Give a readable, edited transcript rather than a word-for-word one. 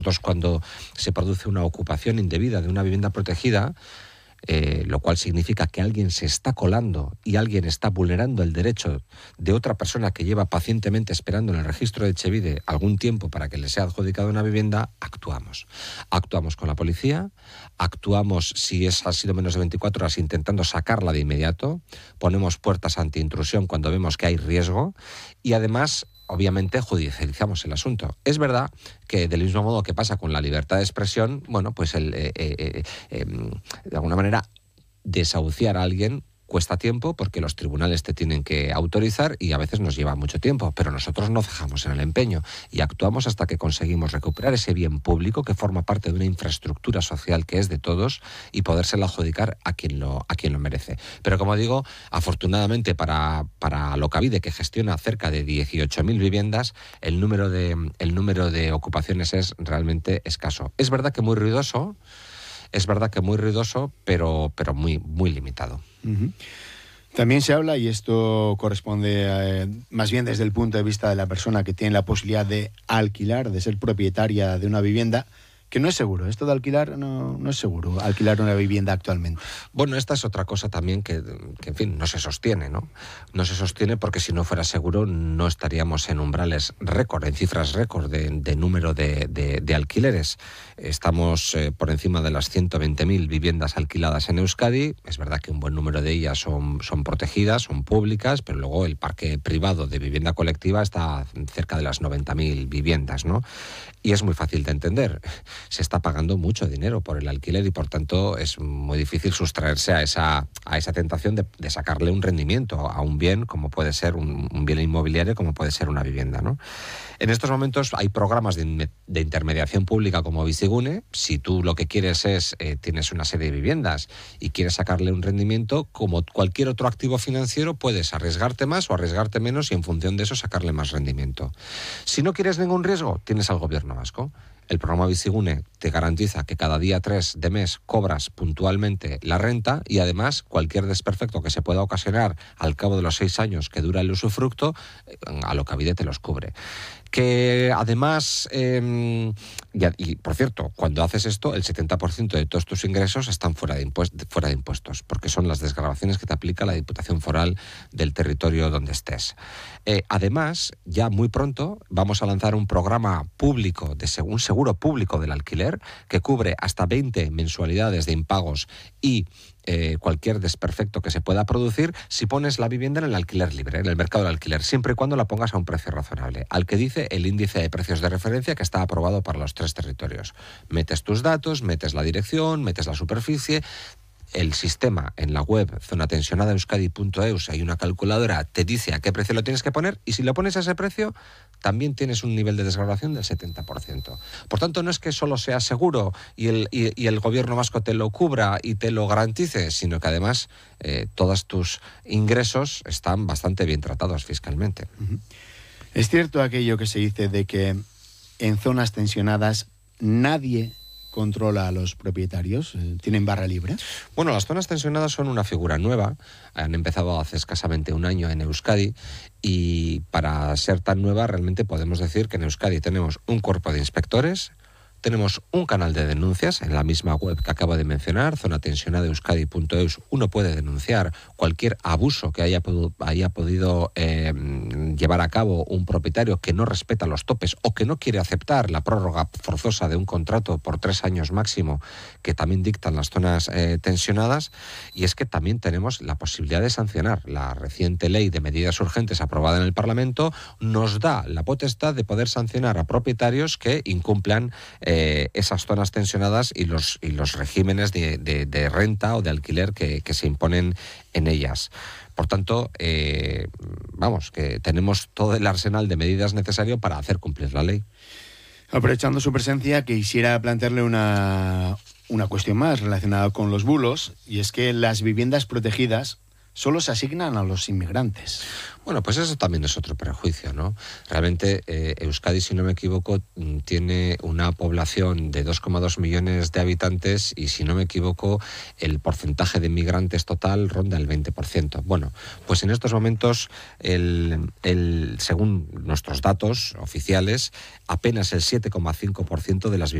Cuando se produce una ocupación indebida de una vivienda protegida, lo cual significa que alguien se está colando y alguien está vulnerando el derecho de otra persona que lleva pacientemente esperando en el registro de Etxebide algún tiempo para que le sea adjudicada una vivienda, actuamos. Actuamos con la policía, actuamos si ha sido menos de 24 horas intentando sacarla de inmediato, ponemos puertas antiintrusión cuando vemos que hay riesgo y además, obviamente, judicializamos el asunto. Es verdad que, del mismo modo que pasa con la libertad de expresión, bueno, pues de alguna manera desahuciar a alguien cuesta tiempo porque los tribunales te tienen que autorizar y a veces nos lleva mucho tiempo, pero nosotros no cejamos en el empeño y actuamos hasta que conseguimos recuperar ese bien público que forma parte de una infraestructura social que es de todos y podérsela adjudicar a quien lo merece. Pero como digo, afortunadamente para Alokabide, que gestiona cerca de 18.000 viviendas, el número de ocupaciones es realmente escaso. Es verdad que muy ruidoso, pero muy, muy limitado. Uh-huh. También se habla, y esto corresponde más bien desde el punto de vista de la persona que tiene la posibilidad de alquilar, de ser propietaria de una vivienda, que no es seguro. Esto de alquilar no es seguro, alquilar una vivienda actualmente. Bueno, esta es otra cosa también que en fin, no se sostiene, ¿no? No se sostiene porque si no fuera seguro no estaríamos en umbrales récord, en cifras récord de número de alquileres. Estamos por encima de las 120.000 viviendas alquiladas en Euskadi. Es verdad que un buen número de ellas son protegidas, son públicas, pero luego el parque privado de vivienda colectiva está cerca de las 90.000 viviendas, ¿no? Y es muy fácil de entender. Se está pagando mucho dinero por el alquiler y por tanto es muy difícil sustraerse a esa tentación de sacarle un rendimiento a un bien como puede ser un bien inmobiliario, como puede ser una vivienda, ¿no? En estos momentos hay programas de intermediación pública como Bizigune. Si tú lo que quieres es, tienes una serie de viviendas y quieres sacarle un rendimiento, como cualquier otro activo financiero, puedes arriesgarte más o arriesgarte menos y en función de eso sacarle más rendimiento. Si no quieres ningún riesgo, tienes al gobierno vasco. El programa Bizigune te garantiza que cada día 3 de mes cobras puntualmente la renta y además cualquier desperfecto que se pueda ocasionar al cabo de los 6 años que dura el usufructo, Alokabide te los cubre. Que además, y por cierto, cuando haces esto, el 70% de todos tus ingresos están fuera de impuestos, porque son las desgravaciones que te aplica la Diputación Foral del territorio donde estés. Además, ya muy pronto vamos a lanzar un programa público, un seguro público del alquiler, que cubre hasta 20 mensualidades de impagos y cualquier desperfecto que se pueda producir si pones la vivienda en el alquiler libre, en el mercado del alquiler, siempre y cuando la pongas a un precio razonable, al que dice el índice de precios de referencia que está aprobado para los 3 territorios. Metes tus datos, metes la dirección, metes la superficie. El sistema en la web zonatensionadaeuskadi.eus hay una calculadora, te dice a qué precio lo tienes que poner y si lo pones a ese precio también tienes un nivel de desgravación del 70%. Por tanto, no es que solo sea seguro y el gobierno vasco te lo cubra y te lo garantice, sino que además todos tus ingresos están bastante bien tratados fiscalmente. Uh-huh. ¿Es cierto aquello que se dice de que en zonas tensionadas nadie controla a los propietarios? ¿Tienen barra libre? Bueno, las zonas tensionadas son una figura nueva. Han empezado hace escasamente un año en Euskadi y para ser tan nueva realmente podemos decir que en Euskadi tenemos un cuerpo de inspectores, tenemos un canal de denuncias en la misma web que acabo de mencionar, zonatensionadaeuskadi.eus. Uno puede denunciar cualquier abuso que haya podido llevar a cabo un propietario que no respeta los topes o que no quiere aceptar la prórroga forzosa de un contrato por 3 años máximo que también dictan las zonas tensionadas. Y es que también tenemos la posibilidad de sancionar. La reciente ley de medidas urgentes aprobada en el Parlamento nos da la potestad de poder sancionar a propietarios que incumplan esas zonas tensionadas y los regímenes de renta o de alquiler que se imponen en ellas. Por tanto, que tenemos todo el arsenal de medidas necesario para hacer cumplir la ley. Aprovechando su presencia, quisiera plantearle una cuestión más relacionada con los bulos, y es que las viviendas protegidas solo se asignan a los inmigrantes. Bueno, pues eso también es otro prejuicio, ¿no? Realmente Euskadi, si no me equivoco, tiene una población de 2,2 millones de habitantes y, si no me equivoco, el porcentaje de migrantes total ronda el 20%. Bueno, pues en estos momentos, según nuestros datos oficiales, apenas el 7,5% de las